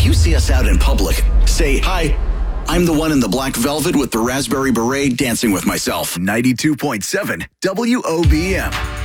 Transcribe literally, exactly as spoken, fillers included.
If you see us out in public, say, "Hi, I'm the one in the black velvet with the raspberry beret dancing with myself." ninety-two point seven W O B M.